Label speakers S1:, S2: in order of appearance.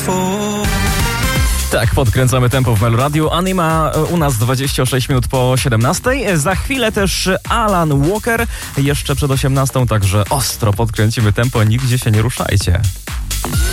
S1: Tak, podkręcamy tempo w Meloradiu. Anima u nas 26 minut po 17. Za chwilę też Alan Walker, jeszcze przed 18, także ostro podkręcimy tempo, nigdzie się nie ruszajcie.